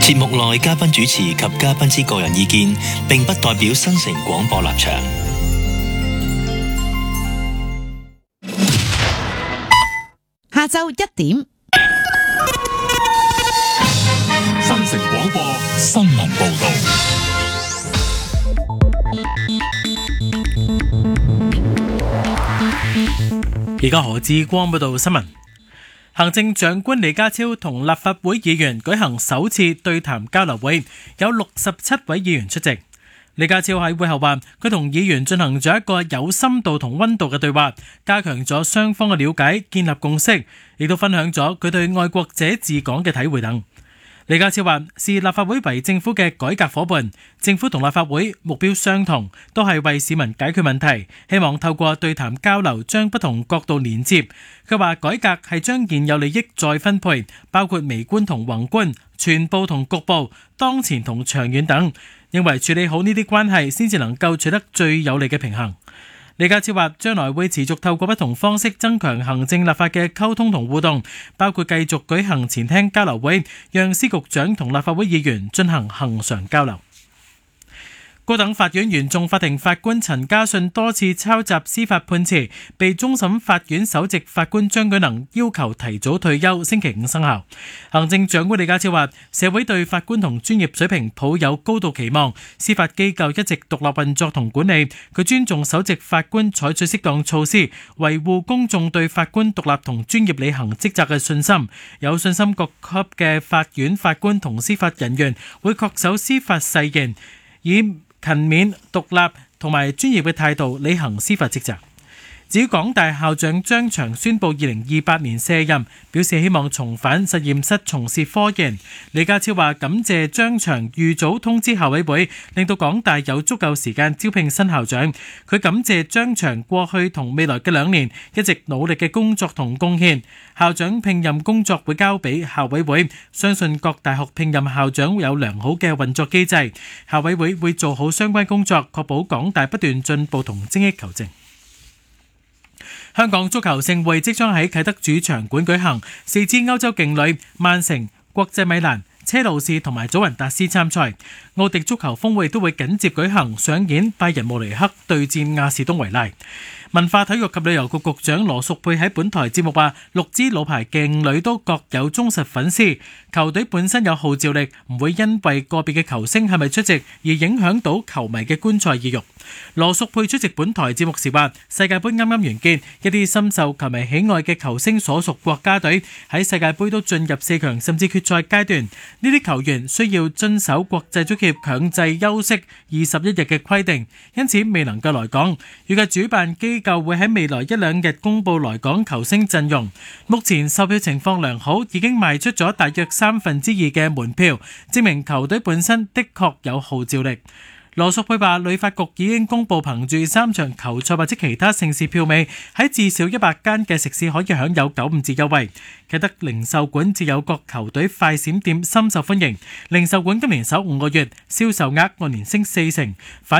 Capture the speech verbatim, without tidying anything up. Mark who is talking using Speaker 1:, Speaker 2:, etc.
Speaker 1: 節目內嘉賓主持及嘉賓之個人意見，並不代表新城廣播立場。
Speaker 2: 下晝一點，
Speaker 3: 新城廣播新聞報道。
Speaker 4: 而家何志光報道新聞。行政長官李家超同立法會議員舉行首次對談交流會，有六十七位議員出席。李家超喺會後話，佢同議員進行咗一個有深度同溫度嘅對話，加強咗雙方嘅了解，建立共識，亦都分享咗佢對愛國者治港嘅體會等。李家超話，視立法會為政府嘅改革夥伴，政府同立法會目標相同，都係為市民解決問題，希望透過對談交流將不同角度連接。佢話改革係將現有利益再分配，包括微觀同宏觀、全部同局部、當前同長遠等，認為處理好呢啲關係先至能夠取得最有利嘅平衡。李家超話，將來會持續透過不同方式增強行政立法嘅溝通同互動，包括繼續舉行前廳交流會，讓司局長同立法會議員進行恆常交流。高等法院原訟法庭法官陳家信多次抄襲司法判詞，被終審法院首席法官張舉能要求提早退休，星期五生效。行政長官李家超話，社會對法官同專業水平抱有高度期望，司法機構一直獨立運作同管理。佢尊重首席法官採取適當措施，維護公眾對法官獨立同專業履行職責嘅信心，有信心各級嘅法院法官同司法人員會恪守司法誓言，以勤勉、獨立同埋專業嘅態度履行司法職責。至於港大校長張翔宣布二零二八年卸任，表示希望重返實驗室從事科研。李家超話感謝張翔預早通知校委會，令到港大有足夠時間招聘新校長。佢感謝張翔過去同未來嘅兩年一直努力嘅工作同貢獻。校長聘任工作會交俾校委會，相信各大學聘任校長會有良好嘅運作機制。校委會會做好相關工作，確保港大不斷進步同精益求精。香港足球盛會即將喺啟德主場館舉行，四支歐洲勁旅曼城、國際米蘭、車路士同埋祖雲達斯參賽。奧迪足球峰會都會緊接舉行，上演拜仁慕尼黑對戰亞士東維拉。文化體育及旅遊局局長羅淑佩喺本台節目話，六支老牌勁旅都各有忠實粉絲，球隊本身有號召力，唔會因為個別嘅球星係咪出席而影響到球迷嘅觀賽意欲。羅淑佩出席本台節目時話，世界盃啱啱完結，一啲深受球迷喜愛嘅球星所屬國家隊喺世界盃都進入四強甚至決賽階段，呢啲球員需要遵守國際足協強制休息二十一日嘅規定，因此未能夠來港。預計主辦機舊會喺未來一兩日公布來港球星陣容，目前售票情況良好，已經賣出咗大約三分之二嘅門票，證明球隊本身的確有號召力。羅淑佩話，旅發局已經公布憑住三場球賽或者其他盛事票尾，喺至少一百間嘅食肆可以享有九五折優惠。啟德零售館自有各球隊快閃店深受歡迎，零售館今年首五個月銷售額按年升四成。